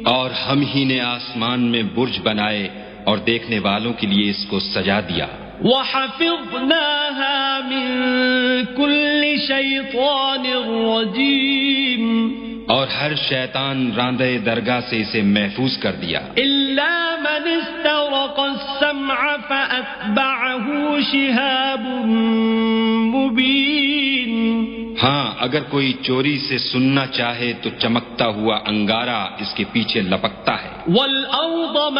और हम ही ने आसमान में बुर्ज बनाए और देखने वालों के लिए इसको सजा दिया। وَحَفِظْنَاهَا مِن كُلِّ شَيْطَانٍ رَّجِيمٍ और हर शैतान रांदे दरगाह से इसे महफूज कर दिया। إِلَّا مَنِ اسْتَرَقَ السَّمْعَ فَأَتْبَعَهُ شِهَابٌ مُّبِينٌ हाँ, अगर कोई चोरी से सुनना चाहे तो चमकता हुआ अंगारा इसके पीछे लपकता है। وَالْأَرْضَ